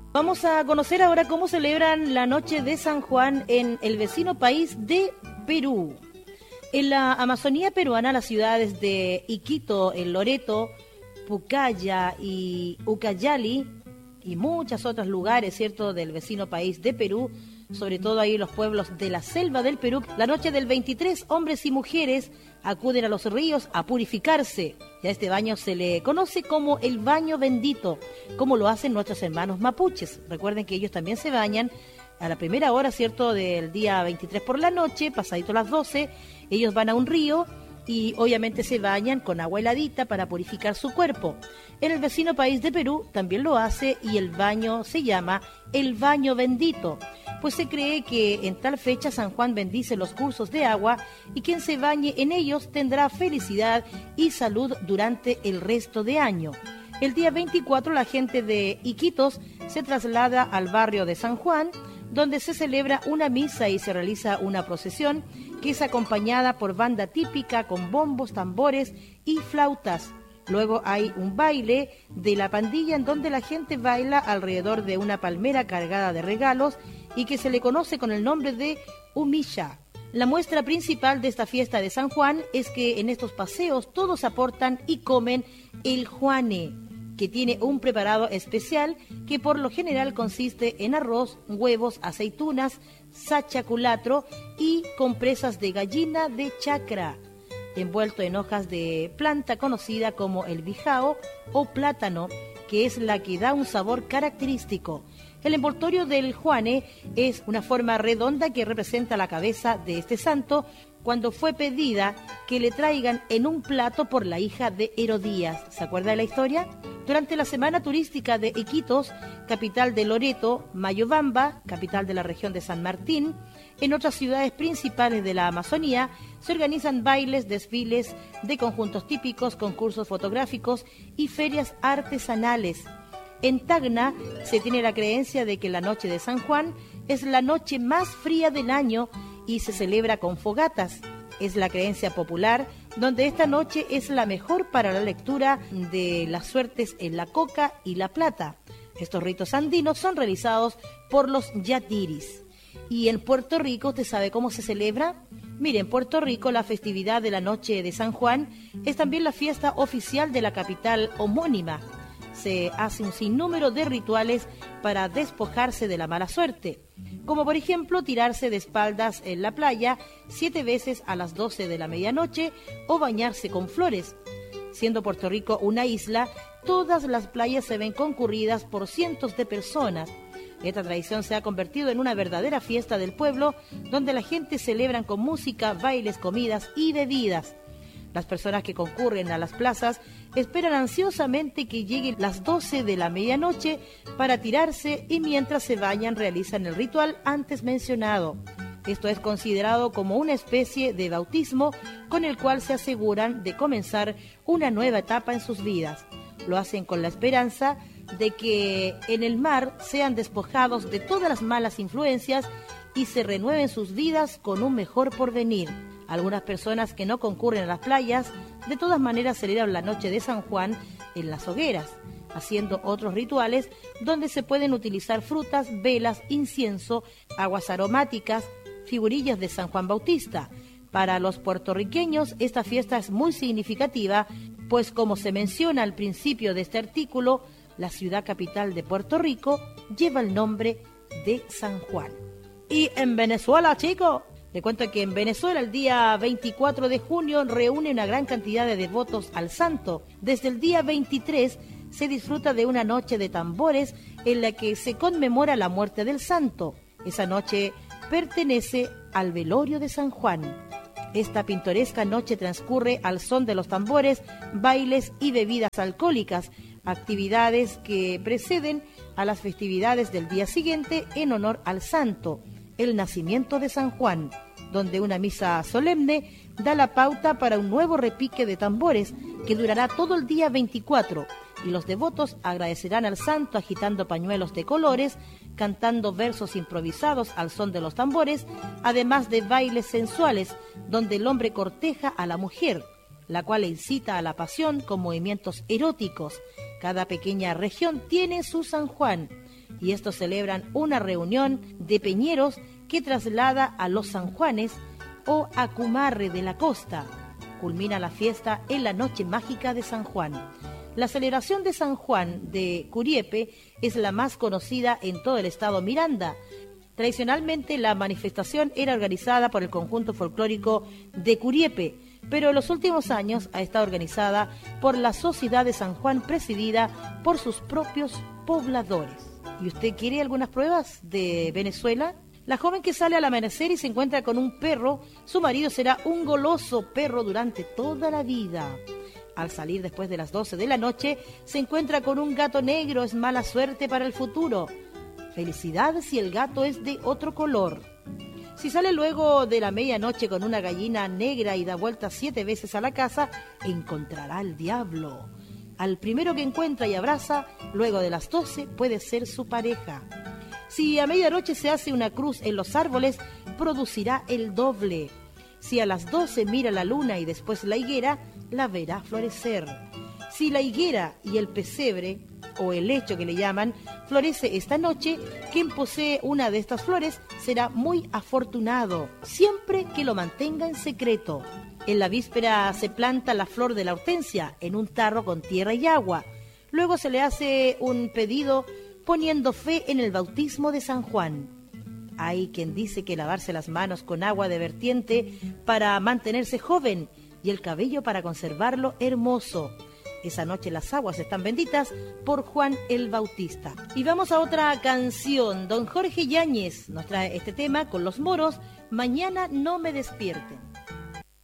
Vamos a conocer ahora cómo celebran la noche de San Juan en el vecino país de Perú. En la Amazonía peruana, las ciudades de Iquitos, El Loreto, Pucallpa y Ucayali y muchos otros lugares, ¿cierto?, del vecino país de Perú, sobre todo ahí los pueblos de la selva del Perú. La noche del 23, hombres y mujeres acuden a los ríos a purificarse. Y a este baño se le conoce como el baño bendito, como lo hacen nuestros hermanos mapuches. Recuerden que ellos también se bañan a la primera hora, ¿cierto?, del día 23 por la noche, pasadito las 12, ellos van a un río y obviamente se bañan con agua heladita para purificar su cuerpo. En el vecino país de Perú también lo hace y el baño se llama el baño bendito, pues se cree que en tal fecha San Juan bendice los cursos de agua y quien se bañe en ellos tendrá felicidad y salud durante el resto de año. El día 24 la gente de Iquitos se traslada al barrio de San Juan, donde se celebra una misa y se realiza una procesión que es acompañada por banda típica con bombos, tambores y flautas. Luego hay un baile de la pandilla en donde la gente baila alrededor de una palmera cargada de regalos y que se le conoce con el nombre de humilla. La muestra principal de esta fiesta de San Juan es que en estos paseos todos aportan y comen el juane, que tiene un preparado especial que por lo general consiste en arroz, huevos, aceitunas, sachaculatro y compresas de gallina de chacra, envuelto en hojas de planta conocida como el bijao o plátano, que es la que da un sabor característico. El envoltorio del juane es una forma redonda que representa la cabeza de este santo cuando fue pedida que le traigan en un plato por la hija de Herodías. ¿Se acuerda de la historia? Durante la semana turística de Iquitos, capital de Loreto, Mayobamba, capital de la región de San Martín, en otras ciudades principales de la Amazonía, se organizan bailes, desfiles de conjuntos típicos, concursos fotográficos y ferias artesanales. En Tacna se tiene la creencia de que la noche de San Juan es la noche más fría del año y se celebra con fogatas. Es la creencia popular donde esta noche es la mejor para la lectura de las suertes en la coca y la plata. Estos ritos andinos son realizados por los yatiris. ¿Y en Puerto Rico usted sabe cómo se celebra? Mire, en Puerto Rico la festividad de la noche de San Juan es también la fiesta oficial de la capital homónima. Se hace un sinnúmero de rituales para despojarse de la mala suerte, como por ejemplo tirarse de espaldas en la playa 7 veces a las 12 de la medianoche o bañarse con flores. Siendo Puerto Rico una isla, todas las playas se ven concurridas por cientos de personas. Esta tradición se ha convertido en una verdadera fiesta del pueblo, donde la gente celebra con música, bailes, comidas y bebidas. Las personas que concurren a las plazas esperan ansiosamente que lleguen las 12 de la medianoche para tirarse y mientras se bañan realizan el ritual antes mencionado. Esto es considerado como una especie de bautismo con el cual se aseguran de comenzar una nueva etapa en sus vidas. Lo hacen con la esperanza de que en el mar sean despojados de todas las malas influencias y se renueven sus vidas con un mejor porvenir. Algunas personas que no concurren a las playas, de todas maneras celebran la noche de San Juan en las hogueras, haciendo otros rituales donde se pueden utilizar frutas, velas, incienso, aguas aromáticas, figurillas de San Juan Bautista. Para los puertorriqueños esta fiesta es muy significativa, pues como se menciona al principio de este artículo, la ciudad capital de Puerto Rico lleva el nombre de San Juan. Y en Venezuela, chicos, le cuento que en Venezuela el día 24 de junio reúne una gran cantidad de devotos al santo. Desde el día 23 se disfruta de una noche de tambores en la que se conmemora la muerte del santo. Esa noche pertenece al velorio de San Juan. Esta pintoresca noche transcurre al son de los tambores, bailes y bebidas alcohólicas, actividades que preceden a las festividades del día siguiente en honor al santo, el nacimiento de San Juan, donde una misa solemne da la pauta para un nuevo repique de tambores que durará todo el día 24 y los devotos agradecerán al santo agitando pañuelos de colores, cantando versos improvisados al son de los tambores, además de bailes sensuales donde el hombre corteja a la mujer, la cual le incita a la pasión con movimientos eróticos. Cada pequeña región tiene su San Juan. y estos celebran una reunión de peñeros que traslada a los San Juanes o Acumarre de la costa. Culmina la fiesta en la noche mágica de San Juan. La celebración de San Juan de Curiepe es la más conocida en todo el estado Miranda. Tradicionalmente la manifestación era organizada por el conjunto folclórico de Curiepe, pero en los últimos años ha estado organizada por la Sociedad de San Juan, presidida por sus propios pobladores. ¿Y usted quiere algunas pruebas de Venezuela? La joven que sale al amanecer y se encuentra con un perro, su marido será un goloso perro durante toda la vida. Al salir después de las 12 de la noche, se encuentra con un gato negro, es mala suerte para el futuro. Felicidad si el gato es de otro color. Si sale luego de la medianoche con una gallina negra y da vueltas 7 veces a la casa, encontrará al diablo. Al primero que encuentra y abraza, luego de las 12, puede ser su pareja. Si a medianoche se hace una cruz en los árboles, producirá el doble. Si a las 12 mira la luna y después la higuera, la verá florecer. Si la higuera y el pesebre, o el lecho que le llaman, florece esta noche, quien posee una de estas flores será muy afortunado, siempre que lo mantenga en secreto. En la víspera se planta la flor de la hortensia en un tarro con tierra y agua. Luego se le hace un pedido poniendo fe en el bautismo de San Juan. Hay quien dice que lavarse las manos con agua de vertiente para mantenerse joven y el cabello para conservarlo hermoso. Esa noche las aguas están benditas por Juan el Bautista. Y vamos a otra canción. Don Jorge Yáñez nos trae este tema con Los Moros, Mañana no me despierten.